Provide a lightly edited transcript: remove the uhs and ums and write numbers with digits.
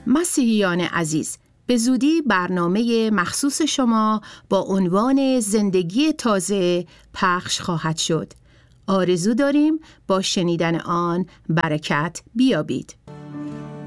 مسیحیان عزیز، به زودی برنامه مخصوص شما با عنوان زندگی تازه پخش خواهد شد. آرزو داریم با شنیدن آن برکت بیابید.